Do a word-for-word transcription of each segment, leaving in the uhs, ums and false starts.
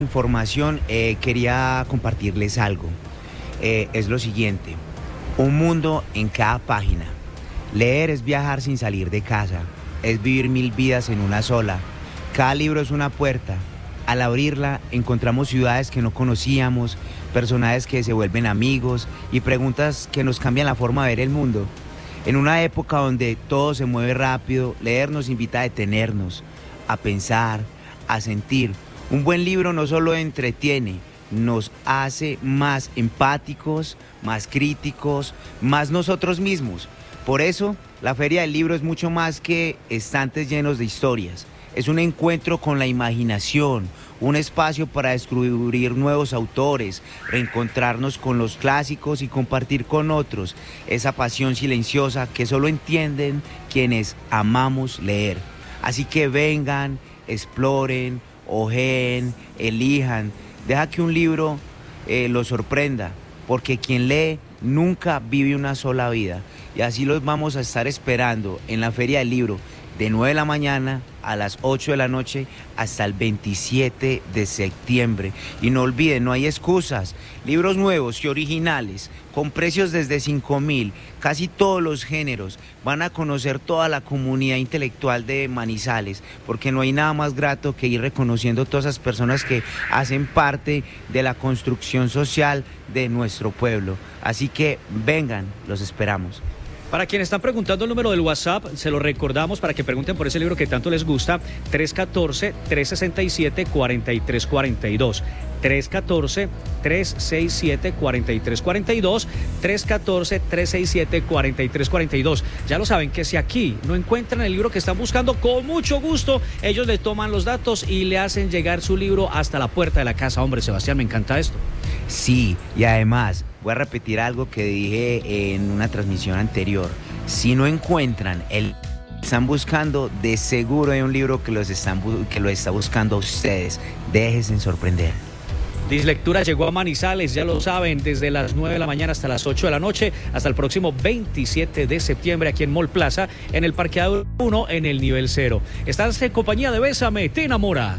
Información, eh, quería compartirles algo. Eh, es lo siguiente: un mundo en cada página. Leer es viajar sin salir de casa, es vivir mil vidas en una sola. Cada libro es una puerta. Al abrirla encontramos ciudades que no conocíamos, personajes que se vuelven amigos y preguntas que nos cambian la forma de ver el mundo. En una época donde todo se mueve rápido, leer nos invita a detenernos, a pensar, a sentir. Un buen libro no solo entretiene, nos hace más empáticos, más críticos, más nosotros mismos. Por eso, la Feria del Libro es mucho más que estantes llenos de historias. Es un encuentro con la imaginación, un espacio para descubrir nuevos autores, reencontrarnos con los clásicos y compartir con otros esa pasión silenciosa que solo entienden quienes amamos leer. Así que vengan, exploren, ojeen, elijan, deja que un libro eh, los sorprenda, porque quien lee nunca vive una sola vida. Y así los vamos a estar esperando en la Feria del Libro, de nueve de la mañana a las ocho de la noche hasta el veintisiete de septiembre. Y no olviden, no hay excusas. Libros nuevos y originales, con precios desde cinco mil, casi todos los géneros. Van a conocer toda la comunidad intelectual de Manizales, porque no hay nada más grato que ir reconociendo todas esas personas que hacen parte de la construcción social de nuestro pueblo. Así que vengan, los esperamos. Para quienes están preguntando el número del WhatsApp, se lo recordamos para que pregunten por ese libro que tanto les gusta: tres uno cuatro, tres seis siete, cuatro tres cuatro dos. tres uno cuatro, tres seis siete, cuatro tres cuatro dos, tres uno cuatro, tres seis siete, cuatro tres cuatro dos. Ya lo saben, que si aquí no encuentran el libro que están buscando, con mucho gusto ellos le toman los datos y le hacen llegar su libro hasta la puerta de la casa. Hombre, Sebastián, me encanta esto. Sí, y además voy a repetir algo que dije en una transmisión anterior. Si no encuentran el están buscando, de seguro hay un libro que los están que lo está buscando a ustedes. Déjense sorprender. Dislectura llegó a Manizales, ya lo saben, desde las nueve de la mañana hasta las ocho de la noche, hasta el próximo veintisiete de septiembre aquí en Mall Plaza, en el parqueadero uno, en el nivel cero. Estás en compañía de Bésame, te enamora.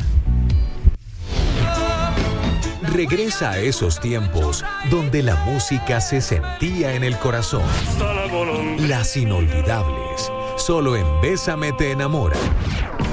Regresa a esos tiempos donde la música se sentía en el corazón. Las inolvidables, solo en Bésame te enamora.